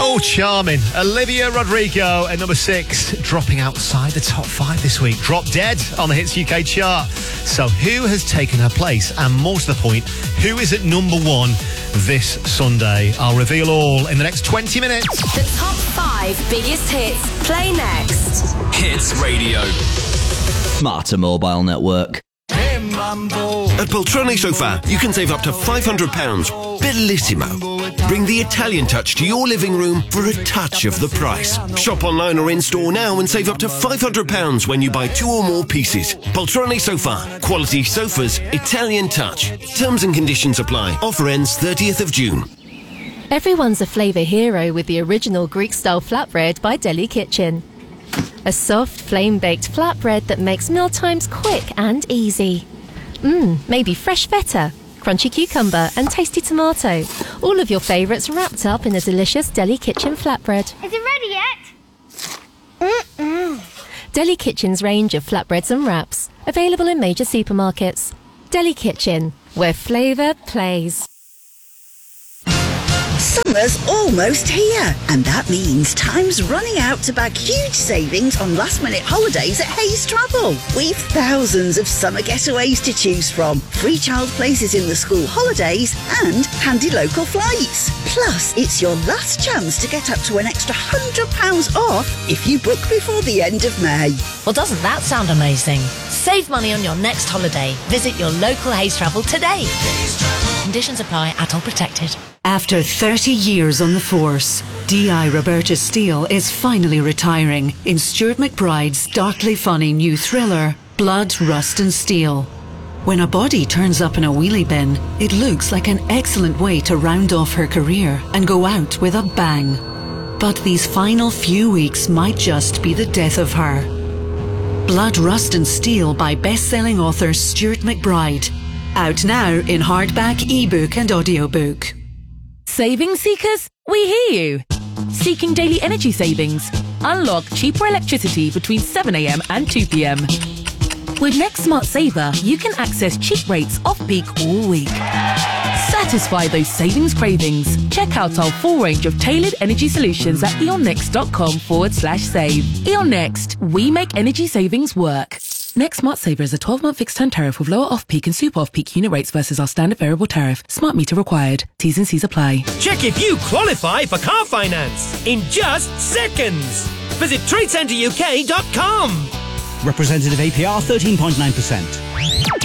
Oh, charming. Olivia Rodrigo at number 6, dropping outside the top 5 this week. Drop dead on the Hits UK chart. So who has taken her place? And more to the point, who is at number 1 this Sunday? I'll reveal all in the next 20 minutes. The top 5 biggest hits play next. Hits Radio. Smarter Mobile Network. At Poltrone Sofa, you can save up to £500. Bellissimo. Bring the Italian touch to your living room for a touch of the price. Shop online or in-store now and save up to £500 when you buy 2 or more pieces. Poltrone Sofa. Quality sofas, Italian touch. Terms and conditions apply. Offer ends 30th of June. Everyone's a flavour hero with the original Greek-style flatbread by Deli Kitchen. A soft, flame-baked flatbread that makes mealtimes quick and easy. Maybe fresh feta, crunchy cucumber and tasty tomato. All of your favourites wrapped up in a delicious Deli Kitchen flatbread. Is it ready yet? Deli Kitchen's range of flatbreads and wraps, available in major supermarkets. Deli Kitchen, where flavour plays. Summer's almost here, and that means time's running out to bag huge savings on last-minute holidays at Hayes Travel. We've thousands of summer getaways to choose from, free child places in the school holidays, and handy local flights. Plus, it's your last chance to get up to an extra £100 off if you book before the end of May. Well, doesn't that sound amazing? Save money on your next holiday. Visit your local Hayes Travel today. Conditions apply, ATOL protected. After 30 years on the force, D.I. Roberta Steele is finally retiring in Stuart McBride's darkly funny new thriller, Blood, Rust and Steel. When a body turns up in a wheelie bin, it looks like an excellent way to round off her career and go out with a bang. But these final few weeks might just be the death of her. Blood, Rust and Steel by best-selling author Stuart McBride. Out now in hardback, ebook and audiobook. Saving seekers, we hear you. Seeking daily energy savings? Unlock cheaper electricity between 7 a.m. and 2 p.m. With Next Smart Saver, you can access cheap rates off-peak all week. Satisfy those savings cravings. Check out our full range of tailored energy solutions at eonnext.com/save. E.ON Next, we make energy savings work. Next Smart Saver is a 12-month fixed-term tariff with lower off-peak and super off-peak unit rates versus our standard variable tariff. Smart meter required. T's and C's apply. Check if you qualify for car finance in just seconds. Visit TradeCenterUK.com. Representative APR 13.9%.